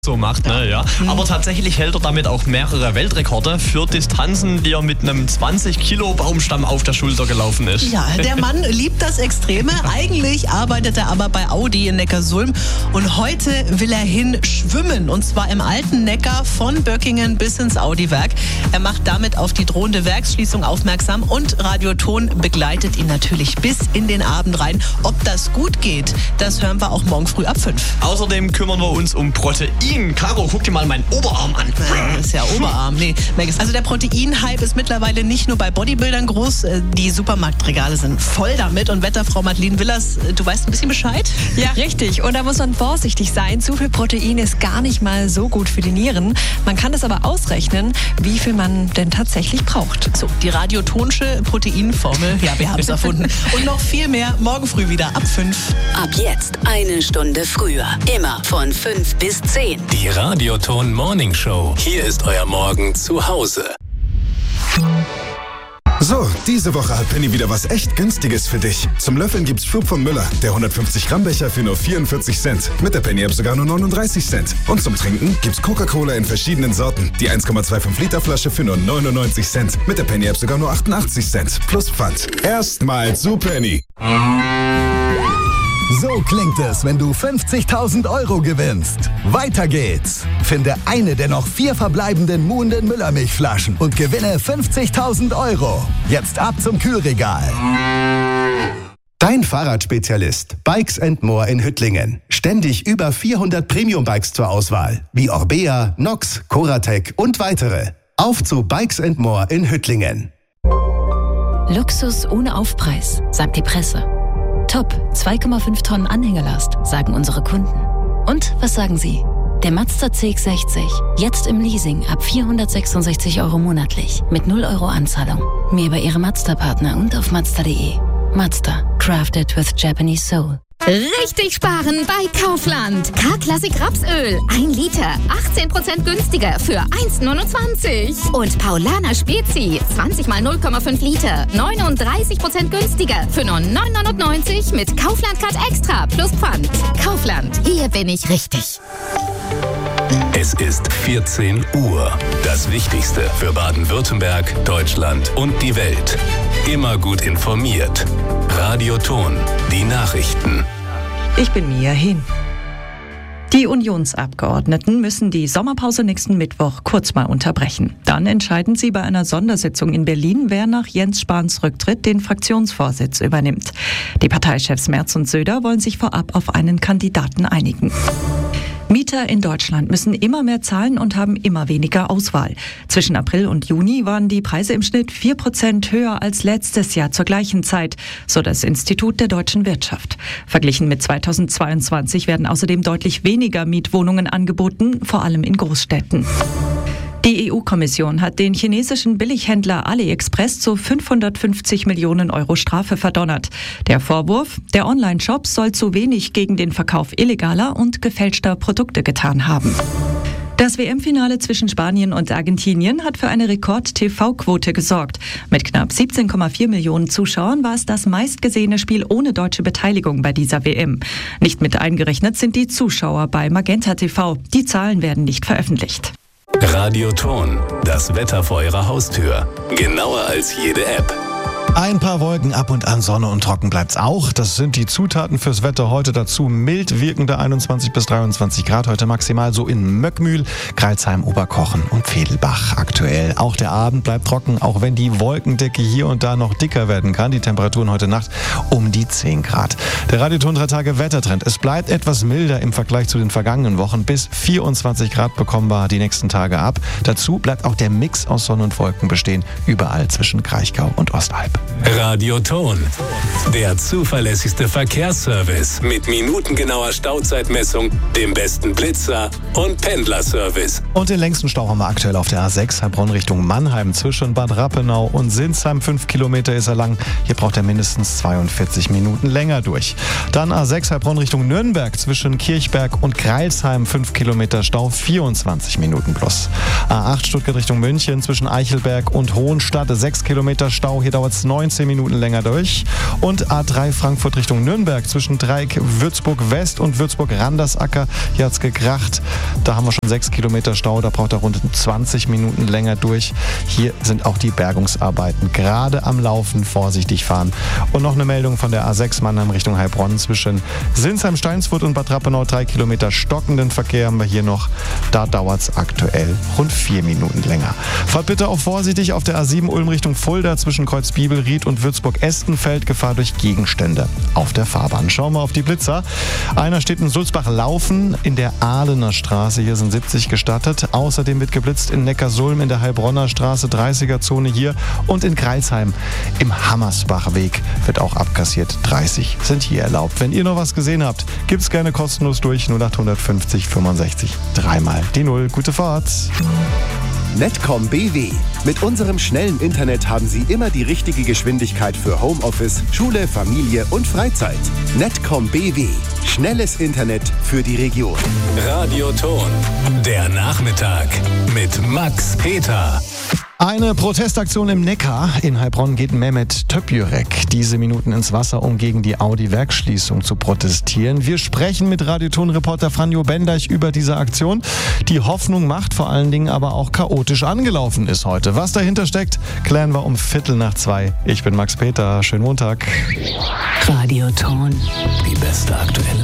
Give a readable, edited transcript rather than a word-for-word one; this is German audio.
so macht, ne? Ja. Aber tatsächlich hält er damit auch mehrere Weltrekorde für Distanzen, die er mit einem 20 Kilo Baumstamm auf der Schulter gelaufen ist. Ja, der Mann liebt das Extreme. Eigentlich arbeitet er aber bei Audi in Neckarsulm und heute will er hin schwimmen, und zwar im alten Neckar von Böckingen bis ins Audi-Werk. Er macht damit auf die drohende Werksschließung aufmerksam und Radio Ton begleitet ihn natürlich bis in den Abend rein. Ob das gut geht, das hören wir auch morgen früh ab 5. Außerdem kümmern wir uns um Protein. Caro, guck dir mal meinen Oberarm an. Das ist ja Oberarm. Nee, also der Protein-Hype ist mittlerweile nicht nur bei Bodybuildern groß. Die Supermarktregale sind voll damit. Und Wetterfrau Madeleine Willers, du weißt ein bisschen Bescheid? Ja, richtig. Und da muss man vorsichtig sein. Zu viel Protein ist gar nicht mal so gut für die Nieren. Man kann es aber ausrechnen, wie viel man denn tatsächlich braucht. So, die radiotonsche Proteinformel. Ja, wir haben es erfunden. Und noch viel mehr morgen früh wieder ab 5. Ab jetzt 1 Stunde früher. Immer von 5 bis 10. Die Radioton Morning Show. Hier ist euer Morgen zu Hause. So, diese Woche hat Penny wieder was echt Günstiges für dich. Zum Löffeln gibt's Schub von Müller, der 150 Gramm Becher für nur 44 Cent. Mit der Penny-App sogar nur 39 Cent. Und zum Trinken gibt's Coca-Cola in verschiedenen Sorten. Die 1,25 Liter Flasche für nur 99 Cent. Mit der Penny-App sogar nur 88 Cent. Plus Pfand. Erstmal zu Penny. So klingt es, wenn du 50.000 € gewinnst. Weiter geht's. Finde eine der noch 4 verbleibenden Muhnden Müllermilchflaschen und gewinne 50.000 €. Jetzt ab zum Kühlregal. Dein Fahrradspezialist Bikes & More in Hüttlingen. Ständig über 400 Premium-Bikes zur Auswahl, wie Orbea, Nox, Coratec und weitere. Auf zu Bikes & More in Hüttlingen. Luxus ohne Aufpreis, sagt die Presse. Top, 2,5 Tonnen Anhängelast, sagen unsere Kunden. Und was sagen Sie? Der Mazda CX-60, jetzt im Leasing ab 466 € monatlich, mit 0 € Anzahlung. Mehr bei Ihrem Mazda-Partner und auf Mazda.de. Mazda, crafted with Japanese soul. Richtig sparen bei Kaufland. K-Klassik Rapsöl, 1 Liter, 18% günstiger für 1,29. Und Paulaner Spezi, 20 mal 0,5 Liter, 39% günstiger für nur 9,99 mit Kaufland Card Extra plus Pfand. Kaufland, hier bin ich richtig. Es ist 14 Uhr. Das Wichtigste für Baden-Württemberg, Deutschland und die Welt. Immer gut informiert. Radio Ton, die Nachrichten. Ich bin Mia Hin. Die Unionsabgeordneten müssen die Sommerpause nächsten Mittwoch kurz mal unterbrechen. Dann entscheiden sie bei einer Sondersitzung in Berlin, wer nach Jens Spahns Rücktritt den Fraktionsvorsitz übernimmt. Die Parteichefs Merz und Söder wollen sich vorab auf einen Kandidaten einigen. Mieter in Deutschland müssen immer mehr zahlen und haben immer weniger Auswahl. Zwischen April und Juni waren die Preise im Schnitt 4% höher als letztes Jahr zur gleichen Zeit, so das Institut der deutschen Wirtschaft. Verglichen mit 2022 werden außerdem deutlich weniger Mietwohnungen angeboten, vor allem in Großstädten. Die EU-Kommission hat den chinesischen Billighändler AliExpress zu 550 Millionen € Strafe verdonnert. Der Vorwurf, der Online-Shop soll zu wenig gegen den Verkauf illegaler und gefälschter Produkte getan haben. Das WM-Finale zwischen Spanien und Argentinien hat für eine Rekord-TV-Quote gesorgt. Mit knapp 17,4 Millionen Zuschauern war es das meistgesehene Spiel ohne deutsche Beteiligung bei dieser WM. Nicht mit eingerechnet sind die Zuschauer bei Magenta TV. Die Zahlen werden nicht veröffentlicht. Radio Ton, das Wetter vor Ihrer Haustür. Genauer als jede App. Ein paar Wolken, ab und an Sonne und trocken bleibt's auch. Das sind die Zutaten fürs Wetter heute. Dazu mild wirkende 21 bis 23 Grad. Heute maximal so in Möckmühl, Greilsheim, Oberkochen und Vedelbach aktuell. Auch der Abend bleibt trocken, auch wenn die Wolkendecke hier und da noch dicker werden kann. Die Temperaturen heute Nacht um die 10 Grad. Der Radioton 3 Tage Wettertrend. Es bleibt etwas milder im Vergleich zu den vergangenen Wochen. Bis 24 Grad bekommenbar die nächsten Tage ab. Dazu bleibt auch der Mix aus Sonne und Wolken bestehen. Überall zwischen Kraichgau und Ostalb. Radio Ton, der zuverlässigste Verkehrsservice mit minutengenauer Stauzeitmessung, dem besten Blitzer und Pendlerservice. Und den längsten Stau haben wir aktuell auf der A6 Heilbronn Richtung Mannheim. Zwischen Bad Rappenau und Sinsheim 5 Kilometer ist er lang. Hier braucht er mindestens 42 Minuten länger durch. Dann A6 Heilbronn Richtung Nürnberg. Zwischen Kirchberg und Greilsheim 5 Kilometer Stau, 24 Minuten plus. A8 Stuttgart Richtung München. Zwischen Eichelberg und Hohenstadt 6 Kilometer Stau. Hier dauert es 19 Minuten länger durch. Und A3 Frankfurt Richtung Nürnberg zwischen Dreieck Würzburg-West und Würzburg-Randersacker. Hier hat's gekracht. Da haben wir schon 6 Kilometer Stau. Da braucht er rund 20 Minuten länger durch. Hier sind auch die Bergungsarbeiten gerade am Laufen. Vorsichtig fahren. Und noch eine Meldung von der A6 Mannheim Richtung Heilbronn zwischen Sinsheim-Steinsfurt und Bad Rappenau. 3 Kilometer stockenden Verkehr haben wir hier noch. Da dauert es aktuell rund 4 Minuten länger. Fahrt bitte auch vorsichtig auf der A7 Ulm Richtung Fulda zwischen Kreuzbibelried und Würzburg-Estenfeld. Gefahr durch Gegenstände auf der Fahrbahn. Schauen wir auf die Blitzer. Einer steht in Sulzbach-Laufen in der Ahlener Straße. Hier sind 70 gestattet. Außerdem wird geblitzt in Neckarsulm in der Heilbronner Straße, 30er-Zone hier. Und in Greilsheim im Hammersbachweg wird auch abkassiert. 30 sind hier erlaubt. Wenn ihr noch was gesehen habt, gibt's gerne kostenlos durch 0850 65 dreimal die 0. Gute Fahrt. Netcom BW. Mit unserem schnellen Internet haben Sie immer die richtige Geschwindigkeit für Homeoffice, Schule, Familie und Freizeit. Netcom BW. Schnelles Internet für die Region. Radioton. Der Nachmittag mit Max Peter. Eine Protestaktion im Neckar. In Heilbronn geht Mehmet Töpjürek diese Minuten ins Wasser, um gegen die Audi-Werksschließung zu protestieren. Wir sprechen mit Radioton-Reporter Franjo Bendeich über diese Aktion, die Hoffnung macht, vor allen Dingen aber auch chaotisch angelaufen ist heute. Was dahinter steckt, klären wir um 1:15. Ich bin Max Peter. Schönen Montag. Radioton. Die beste aktuelle